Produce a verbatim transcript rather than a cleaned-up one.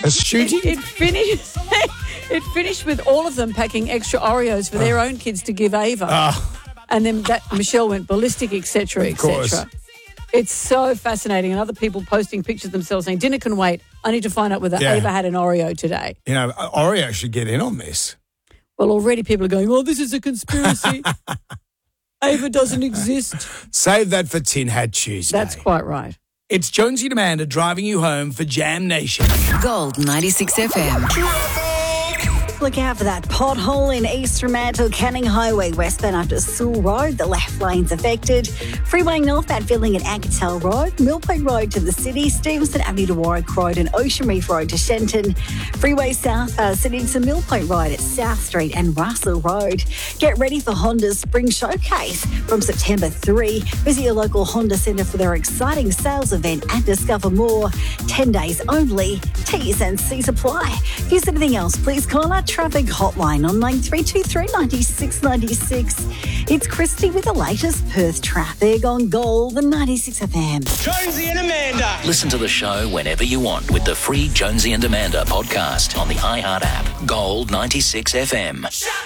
A shooting? It finished. It finished with all of them packing extra Oreos for their own kids to give Ava, Oh, and then that Michelle went ballistic, et cetera, et course. cetera. It's so fascinating, and other people posting pictures of themselves saying, "Dinner can wait. I need to find out whether Yeah. Ava had an Oreo today." you know, Oreo should get in on this. Well, already people are going, "Oh, this is a conspiracy. Ava doesn't exist." Save that for Tin Hat Tuesday. That's quite right. It's Jonesy and Amanda driving you home for Jam Nation. Gold ninety-six F M. Look out for that pothole in East Fremantle, Canning Highway, westbound up to Sewell Road. The left lane's affected. Freeway northbound filling at Anketel Road, Millpoint Road to the city, Stevenson Avenue to Warwick Road and Ocean Reef Road to Shenton. Freeway south uh, Sydney to Millpoint Road at South Street and Russell Road. Get ready for Honda's Spring Showcase from September third. Visit your local Honda Centre for their exciting sales event and discover more. ten days only. T's and C's apply. If there's anything else, please call our traffic hotline on nine three two three, nine six nine six. It's Christy with the latest Perth traffic on Gold ninety-six F M. Jonesy and Amanda. Listen to the show whenever you want with the free Jonesy and Amanda podcast on the iHeart app. Gold ninety-six F M.